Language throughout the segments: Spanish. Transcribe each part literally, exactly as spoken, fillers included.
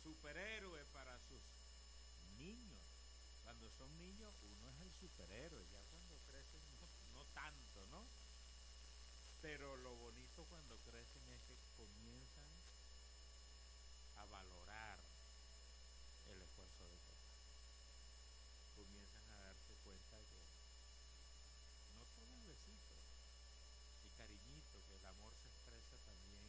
superhéroe para sus niños. Cuando son niños uno es el superhéroe, ya cuando crecen no, no tanto, ¿no? Pero lo bonito cuando crecen es que comienzan a valorar el esfuerzo de papá. Comienzan a darse cuenta que no todo es besito y cariñito, que el amor se expresa también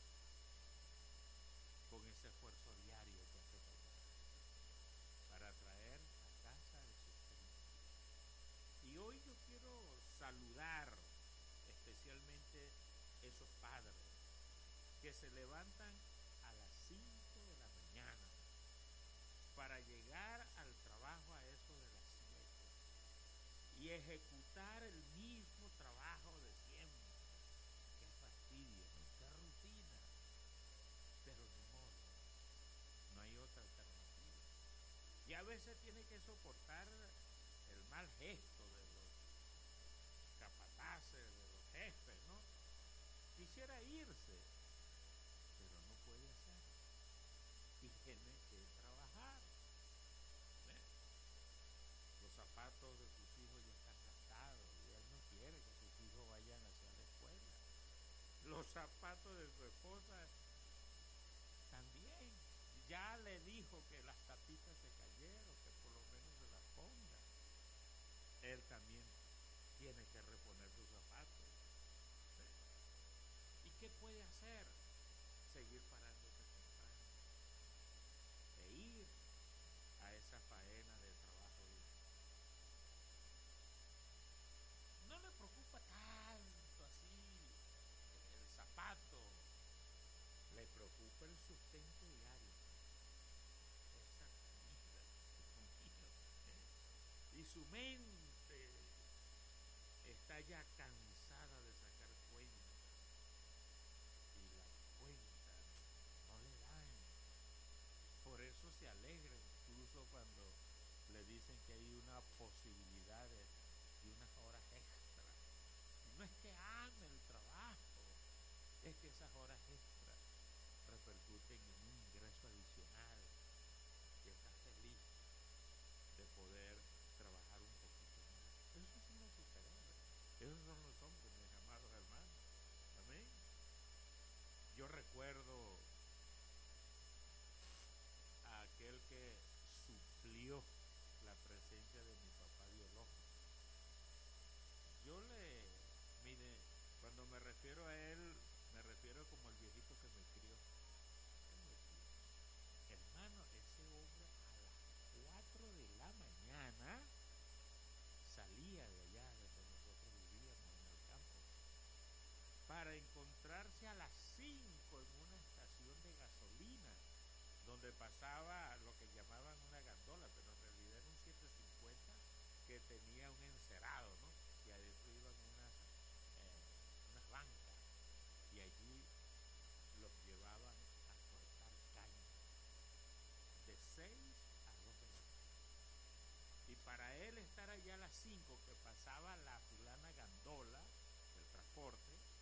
con ese esfuerzo diario que hace papá para traer a casa el sustento. Y hoy yo quiero saludar especialmente esos padres que se levantan a las cinco de la mañana para llegar al trabajo a eso de las siete y ejecutar el mismo trabajo de siempre. Qué fastidio, ¿no? Qué rutina. Pero ni modo, no hay otra alternativa. Y a veces tiene que soportar el mal gesto de los capataces, de los jefes, ¿no? Quisiera irse, pero no puede hacer. Tiene que trabajar. ¿Ves? Los zapatos de sus hijos ya están gastados y él no quiere que sus hijos vayan hacia la escuela. Los zapatos de su esposa también. Ya le dijo que las tapitas se cayeron, que por lo menos se las ponga. Él también tiene que reponer sus zapatos. ¿Sí? ¿Y qué puede hacer? Seguir parándose temprano e ir a esa faena de trabajo. No le preocupa tanto así el zapato, le preocupa el sustento diario, esa comida, comida. Y su mente está ya cansada de sacar cuentas y las cuentas no le dan. Por eso se alegra incluso cuando le dicen que hay una posibilidad de, de unas horas extra. Y no es que ame el trabajo, es que esas horas extras repercuten en un ingreso adicional y está feliz de poder trabajar un poquito más. Esos son los superhéroes, esos son los hombres, mis amados hermanos. Amén. Yo recuerdo a aquel que suplió la presencia de mi papá biológico. Yo le, mire, cuando me refiero a él, me refiero como el viejito que me crió. Hermano, ese hombre a las cuatro de la mañana salía de allá de donde nosotros vivíamos en el campo para encontrarse a las cinco en una estación de gasolina donde pasaba lo que llamaban una gandola, pero en realidad era un siete cincuenta que tenía un encerado, ¿no? Y adentro iban unas, eh, unas bancas y allí